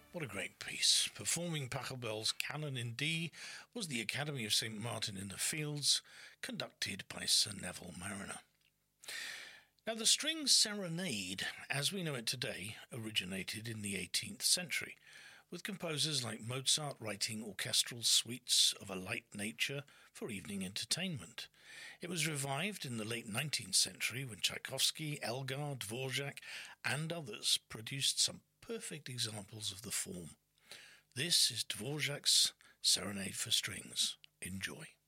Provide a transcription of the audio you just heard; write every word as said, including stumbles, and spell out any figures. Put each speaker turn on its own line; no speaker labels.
What a great piece. Performing Pachelbel's Canon in D was the Academy of Saint Martin in the Fields, conducted by Sir Neville Marriner. Now, the string serenade, as we know it today, originated in the eighteenth century, with composers like Mozart writing orchestral suites of a light nature for evening entertainment. It was revived in the late nineteenth century when Tchaikovsky, Elgar, Dvorak, and others produced some perfect examples of the form. This is Dvorak's Serenade for Strings. Enjoy.